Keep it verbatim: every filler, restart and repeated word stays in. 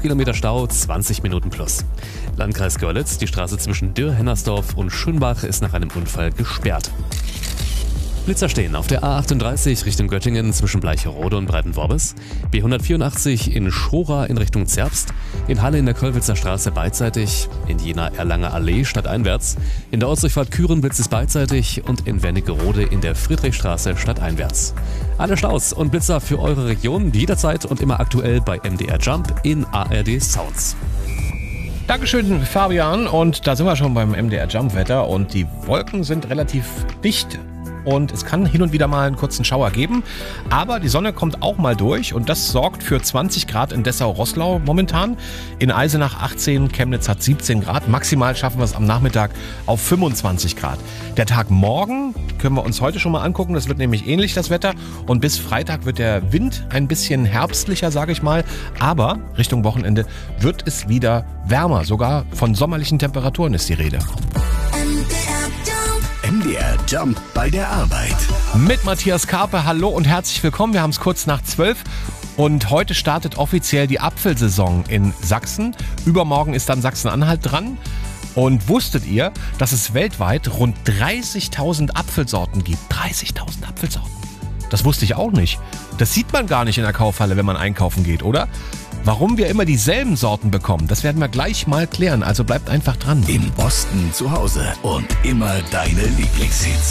Kilometer Stau, zwanzig Minuten plus. Landkreis Görlitz, die Straße zwischen Dürr-Hennersdorf und Schönbach ist nach einem Unfall gesperrt. Blitzer stehen auf der A achtunddreißig Richtung Göttingen zwischen Bleicherode und Breitenworbis, B hundertvierundachtzig in Schora in Richtung Zerbst, in Halle in der Köllwitzer Straße beidseitig, in Jena Erlanger Allee stadteinwärts, in der Ortsdurchfahrt Kürenblitz ist beidseitig und in Wernigerode in der Friedrichstraße stadteinwärts. Alle Staus und Blitzer für eure Region jederzeit und immer aktuell bei M D R Jump in A R D Sounds. Dankeschön, Fabian. Und da sind wir schon beim M D R Jump Wetter und die Wolken sind relativ dicht. Und es kann hin und wieder mal einen kurzen Schauer geben. Aber die Sonne kommt auch mal durch und das sorgt für zwanzig Grad in Dessau-Roßlau momentan. In Eisenach achtzehn, Chemnitz hat siebzehn Grad. Maximal schaffen wir es am Nachmittag auf fünfundzwanzig Grad. Der Tag morgen können wir uns heute schon mal angucken. Das wird nämlich ähnlich, das Wetter. Und bis Freitag wird der Wind ein bisschen herbstlicher, sage ich mal. Aber Richtung Wochenende wird es wieder wärmer. Sogar von sommerlichen Temperaturen ist die Rede. M D R Jump bei der Arbeit. Mit Matthias Karpe, hallo und herzlich willkommen. Wir haben es kurz nach zwölf und heute startet offiziell die Apfelsaison in Sachsen. Übermorgen ist dann Sachsen-Anhalt dran. Und wusstet ihr, dass es weltweit rund dreißigtausend Apfelsorten gibt? dreißigtausend Apfelsorten. Das wusste ich auch nicht. Das sieht man gar nicht in der Kaufhalle, wenn man einkaufen geht, oder? Warum wir immer dieselben Sorten bekommen, das werden wir gleich mal klären. Also bleibt einfach dran. Im Osten zu Hause und immer deine Lieblingshits.